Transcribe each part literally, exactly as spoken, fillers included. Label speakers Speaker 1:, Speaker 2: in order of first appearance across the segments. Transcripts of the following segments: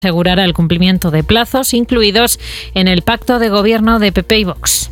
Speaker 1: asegurará el cumplimiento de plazos incluidos en el pacto de gobierno de P P y Vox.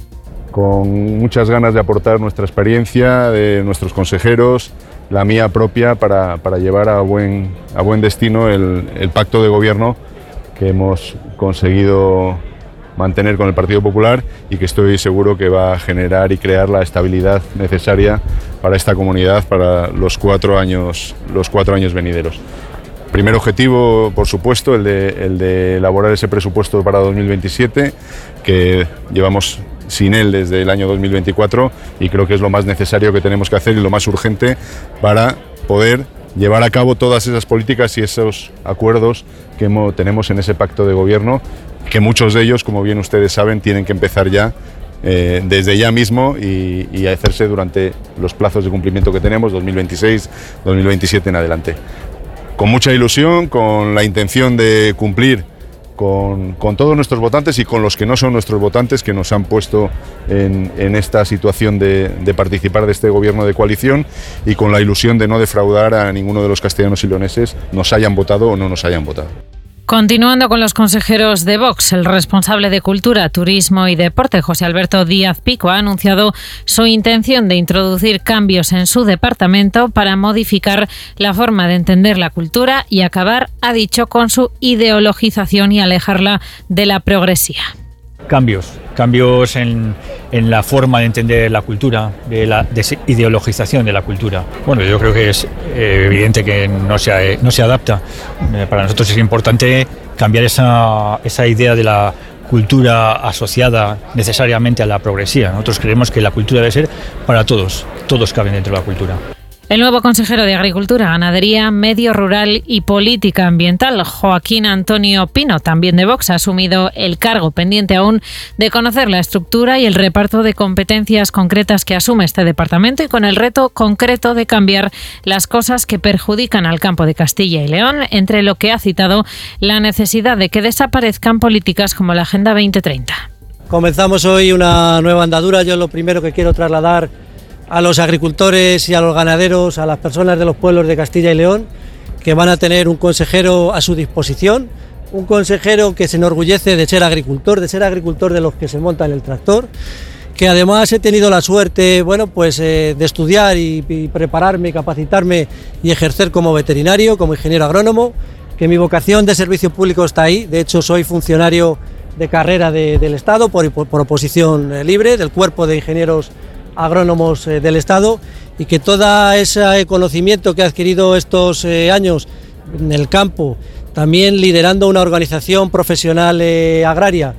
Speaker 2: Con muchas ganas de aportar nuestra experiencia, de nuestros consejeros, la mía propia, para, para llevar a buen, a buen destino el, el pacto de gobierno que hemos conseguido mantener con el Partido Popular y que estoy seguro que va a generar y crear la estabilidad necesaria para esta comunidad para los cuatro años, los cuatro años venideros. Primer objetivo, por supuesto, el de, el de elaborar ese presupuesto para dos mil veintisiete, que llevamos sin él desde el año dos mil veinticuatro y creo que es lo más necesario que tenemos que hacer y lo más urgente para poder llevar a cabo todas esas políticas y esos acuerdos que hemos, tenemos en ese pacto de gobierno, que muchos de ellos, como bien ustedes saben, tienen que empezar ya eh, desde ya mismo y, y hacerse durante los plazos de cumplimiento que tenemos, dos mil veintiséis, dos mil veintisiete en adelante. Con mucha ilusión, con la intención de cumplir con, con todos nuestros votantes y con los que no son nuestros votantes, que nos han puesto en, en esta situación de, de participar de este gobierno de coalición, y con la ilusión de no defraudar a ninguno de los castellanos y leoneses, nos hayan votado o no nos hayan votado.
Speaker 1: Continuando con los consejeros de Vox, el responsable de Cultura, Turismo y Deporte, José Alberto Díaz Pico, ha anunciado su intención de introducir cambios en su departamento para modificar la forma de entender la cultura y acabar, ha dicho, con su ideologización y alejarla de la progresía.
Speaker 3: Cambios, cambios en, en la forma de entender la cultura, de la desideologización de la cultura. Bueno, yo creo que es eh, evidente que no se, no se adapta. Eh, para nosotros es importante cambiar esa, esa idea de la cultura asociada necesariamente a la progresía. Nosotros creemos que la cultura debe ser para todos, todos caben dentro de la cultura.
Speaker 1: El nuevo consejero de Agricultura, Ganadería, Medio Rural y Política Ambiental, Joaquín Antonio Pino, también de Vox, ha asumido el cargo, pendiente aún de conocer la estructura y el reparto de competencias concretas que asume este departamento, y con el reto concreto de cambiar las cosas que perjudican al campo de Castilla y León, entre lo que ha citado la necesidad de que desaparezcan políticas como la Agenda veinte treinta.
Speaker 4: Comenzamos hoy una nueva andadura. Yo lo primero que quiero trasladar a los agricultores y a los ganaderos, a las personas de los pueblos de Castilla y León, que van a tener un consejero a su disposición, un consejero que se enorgullece de ser agricultor, de ser agricultor de los que se montan el tractor, que además he tenido la suerte, bueno, pues eh, de estudiar y, y prepararme, capacitarme y ejercer como veterinario, como ingeniero agrónomo, que mi vocación de servicio público está ahí. De hecho, soy funcionario de carrera de, del Estado por, por, por oposición eh, libre, del cuerpo de ingenieros agrónomos eh, del Estado, y que todo ese conocimiento que he adquirido estos eh, años en el campo, también liderando una organización profesional eh, agraria,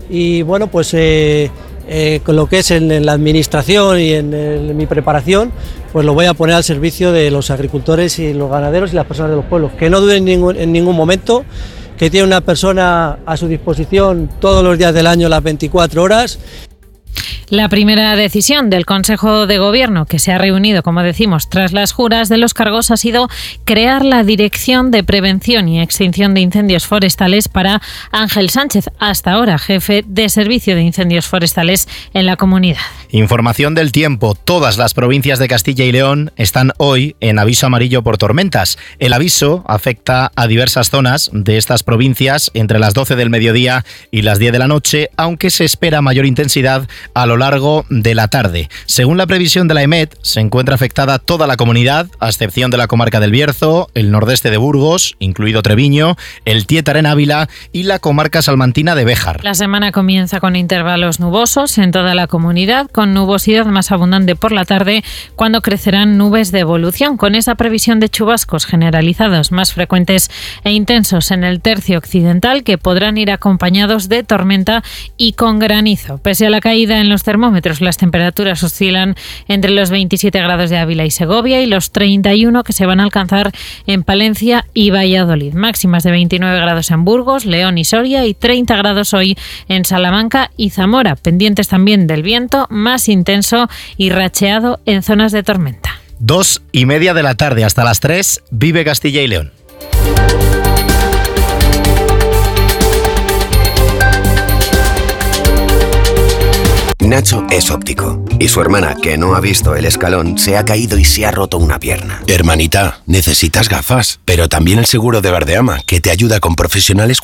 Speaker 4: y bueno, pues eh, eh, con lo que es en, en la administración y en, el, en mi preparación, pues lo voy a poner al servicio de los agricultores y los ganaderos y las personas de los pueblos. Que no duden en ningún, en ningún momento, que tiene una persona a su disposición todos los días del año, las veinticuatro horas.
Speaker 1: La primera decisión del Consejo de Gobierno, que se ha reunido, como decimos, tras las juras de los cargos, ha sido crear la Dirección de Prevención y Extinción de Incendios Forestales para Ángel Sánchez, hasta ahora jefe de Servicio de Incendios Forestales en la comunidad.
Speaker 5: Información del tiempo. Todas las provincias de Castilla y León están hoy en aviso amarillo por tormentas. El aviso afecta a diversas zonas de estas provincias entre las doce del mediodía y las diez de la noche, aunque se espera mayor intensidad a lo largo de la tarde. Según la previsión de la EMET, se encuentra afectada toda la comunidad, a excepción de la comarca del Bierzo, el nordeste de Burgos, incluido Treviño, el Tiétar en Ávila y la comarca salmantina de Béjar.
Speaker 1: La semana comienza con intervalos nubosos en toda la comunidad, con nubosidad más abundante por la tarde, cuando crecerán nubes de evolución, con esa previsión de chubascos generalizados más frecuentes e intensos en el tercio occidental, que podrán ir acompañados de tormenta y con granizo. Pese a la caída en los termómetros, las temperaturas oscilan entre los veintisiete grados de Ávila y Segovia y los treinta y uno que se van a alcanzar en Palencia y Valladolid. Máximas de veintinueve grados en Burgos, León y Soria, y treinta grados hoy en Salamanca y Zamora, pendientes también del viento más intenso y racheado en zonas de tormenta.
Speaker 5: Dos y media de la tarde hasta las tres, vive Castilla y León.
Speaker 6: Nacho es óptico y su hermana, que no ha visto el escalón, se ha caído y se ha roto una pierna.
Speaker 7: Hermanita, necesitas gafas, pero también el seguro de Verdeama, que te ayuda con profesionales